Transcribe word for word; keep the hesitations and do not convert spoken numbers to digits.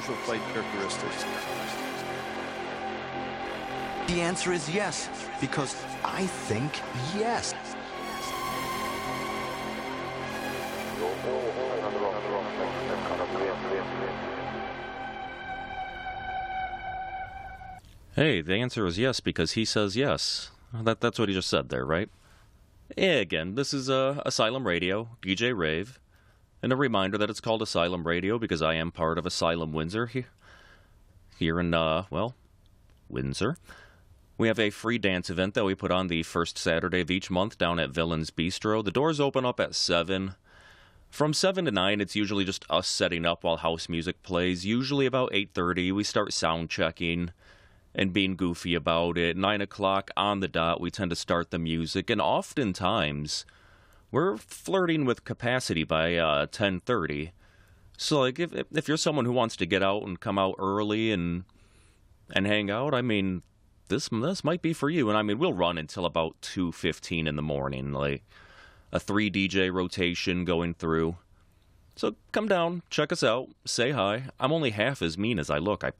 social flight characteristics? The answer is yes, because I think yes. Hey, the answer is yes because he says yes. That That's what he just said there, right? Yeah, again, this is uh, Asylum Radio, D J Rave. And a reminder that it's called Asylum Radio because I am part of Asylum Windsor here, here in, uh, well, Windsor. We have a free dance event that we put on the first Saturday of each month down at Villains Bistro. The doors open up at seven. From seven to nine, it's usually just us setting up while house music plays. Usually about eight thirty, we start sound checking and being goofy about it. nine o'clock on the dot, we tend to start the music, and oftentimes we're flirting with capacity by uh, ten thirty. So, like, if if you're someone who wants to get out and come out early and and hang out, I mean, this this might be for you. And I mean, we'll run until about two fifteen in the morning, like a three D J rotation going through. So come down, check us out, say hi. I'm only half as mean as I look, I